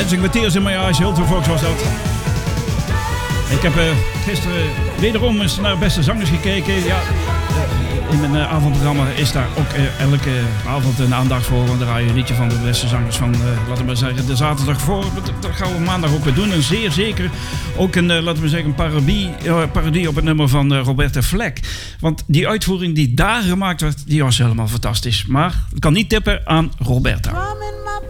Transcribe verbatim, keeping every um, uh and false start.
Dancing with Tears in My Eyes, Hilton Fox was dat. Ik heb uh, gisteren wederom eens naar Beste Zangers gekeken. Ja, uh, in mijn uh, avondprogramma is daar ook uh, elke avond een aandacht voor. Want daar draai je een liedje van de Beste Zangers van, uh, laten we maar zeggen, de zaterdag voor. Dat, dat gaan we maandag ook weer doen. En zeer zeker ook een, uh, laten we zeggen, een parodie, uh, parodie op het nummer van uh, Roberta Fleck. Want die uitvoering die daar gemaakt werd, die was helemaal fantastisch. Maar ik kan niet tippen aan Roberta.